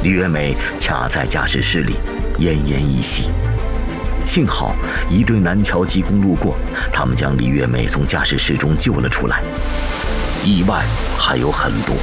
李月美卡在驾驶室里，奄奄一息。幸好一队南桥技工路过，他们将李月美从驾驶室中救了出来。意外还有很多，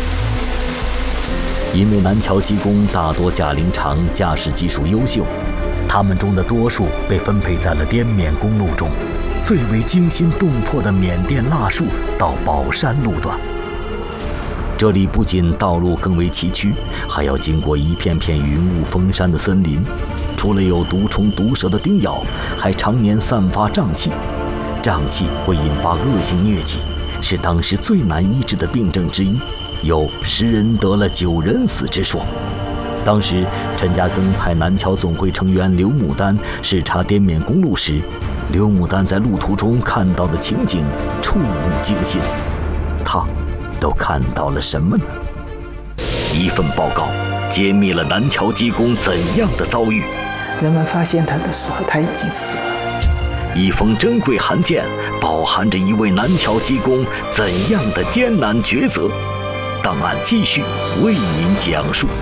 因为南桥技工大多驾龄长，驾驶技术优秀，他们中的多数被分配在了滇缅公路中最为惊心动魄的缅甸腊戍到宝山路段。这里不仅道路更为崎岖，还要经过一片片云雾封山的森林，除了有毒虫毒蛇的叮咬，还常年散发瘴气。瘴气会引发恶性疟疾，是当时最难医治的病症之一，有10人得了9人死之说。当时陈嘉庚派南桥总会成员刘牡丹视察滇缅公路时，刘牡丹在路途中看到的情景触目惊心。他都看到了什么呢？一份报告揭秘了南桥技工怎样的遭遇。 人们发现他的时候，他已经死了。 一封珍贵函件饱含着一位南桥技工怎样的艰难抉择。档案继续为您讲述。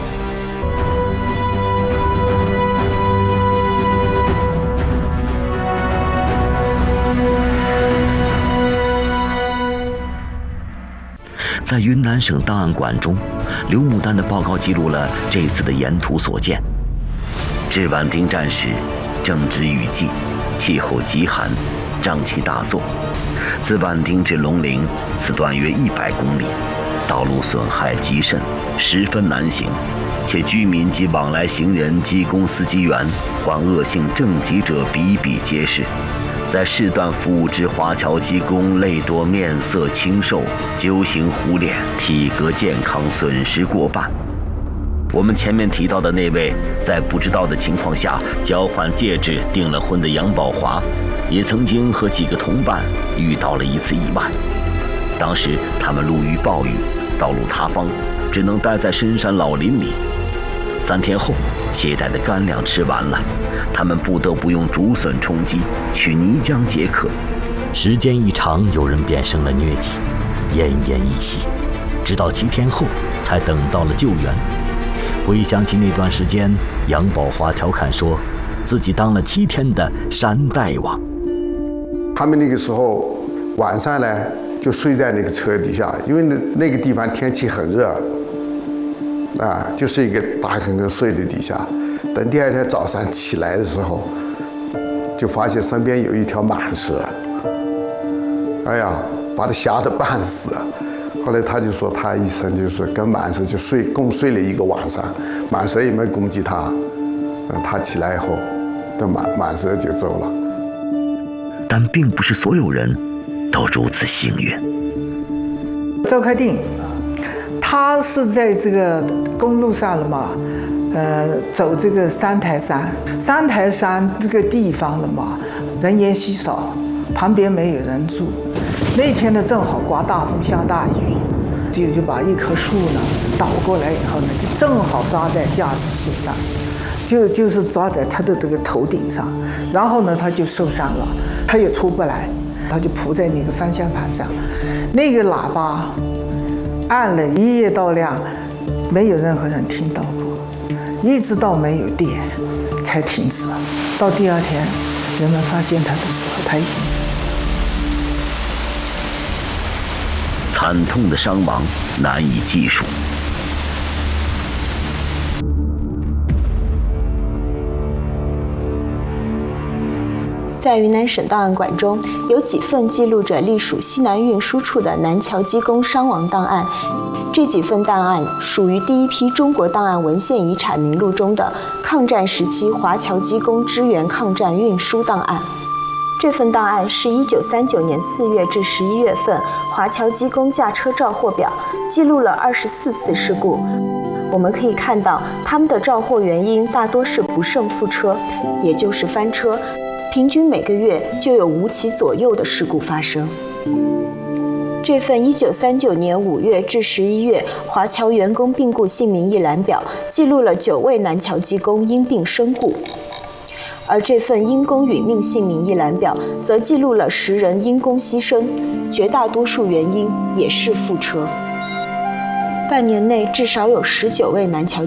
在云南省档案馆中，刘牡丹的报告记录了这次的沿途所见。至畹町战时，正值雨季，气候极寒，瘴气大作。自畹町至龙陵，此段约100公里，道路损害极甚，十分难行，且居民及往来行人、技工、司机员患恶性疥疾者比比皆是。在市段服务之华侨技工类多面色清瘦，揪形糊脸，体格健康损失过半。我们前面提到的那位在不知道的情况下交换戒指订了婚的杨宝华，也曾经和几个同伴遇到了一次意外。当时他们路遇暴雨，道路塌方，只能待在深山老林里。3天后，携带的干粮吃完了，他们不得不用竹笋充饥，取泥浆解渴。时间一长，有人便生了疟疾，奄奄一息，直到7天后才等到了救援。回想起那段时间，杨宝华调侃说，自己当了7天的山大王。 他们那个时候晚上呢，就睡在那个车底下，因为那个地方天气很热。就是一个大坑坑睡在底下，等第2天早上起来的时候，就发现身边有一条蟒蛇，哎呀，把他吓得半死。后来他就说，他一生就是跟蟒蛇就共睡了1个晚上，蟒蛇也没攻击他。他起来以后，这蟒蛇就走了。 但并不是所有人都如此幸运。 赵开定。他是在这个公路上了嘛，走这个三台山这个地方了嘛，人烟稀少，旁边没有人住。那天呢，正好刮大风下大雨，就把一棵树呢倒过来以后呢，就正好抓在驾驶室上，就是抓在他的这个头顶上，然后呢，他就受伤了，他也出不来，他就扑在那个方向盘上，那个喇叭按了1夜到亮，没有任何人听到过，一直到没有电才停止。到第2天，人们发现他的时候，他已经死了。 惨痛的伤亡难以计数。 在云南省档案馆中，有几份记录着隶属西南运输处的南桥技工伤亡档案。这几份档案属于第一批中国档案文献遗产名录中的抗战时期华侨技工支援抗战运输档案。这份档案是1939年4月至11月份华侨技工驾车肇祸表，记录了24次事故。我们可以看到，他们的肇祸原因大多是不慎覆车，也就是翻车。平均每个月就有5起左右的事故发生。这份1939年5月至11月华侨员工病故姓名一览表，记录了9位南侨技工因病身故，而这份因公殒命姓名一览表则记录了10人因公牺牲，绝大多数原因也是覆车。半年内至少有19位南侨